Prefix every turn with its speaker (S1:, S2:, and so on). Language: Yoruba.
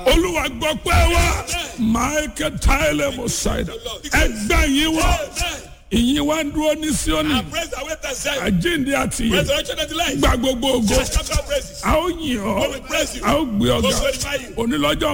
S1: olúwa gbọ́ pé wá michael tyler mosaida ẹgbẹ́ yín wá ìyìn wa ń dúró ní Síónì àjíǹde àti ìyè gba gbogbo ògo a ó yìn ọ́ a ó gbé ọ̀gá onílọ́jọ́